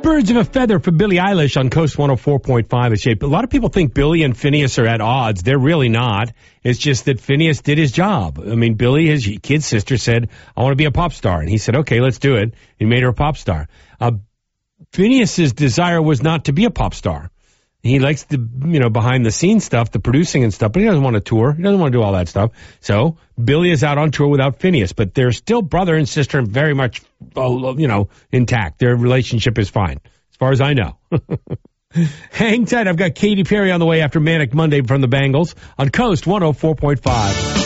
Birds of a feather for Billie Eilish on Coast 104.5 is shaped. A lot of people think Billie and Phineas are at odds. They're really not. It's just that Phineas did his job. I mean, Billie, his kid's sister, said, I want to be a pop star. And he said, okay, let's do it. He made her a pop star. Phineas's desire was not to be a pop star. He likes the, behind the scenes stuff, the producing and stuff, but he doesn't want to tour. He doesn't want to do all that stuff. So Billie is out on tour without Phineas, but they're still brother and sister and very much, intact. Their relationship is fine, as far as I know. Hang tight. I've got Katy Perry on the way after Manic Monday from the Bangles on Coast 104.5.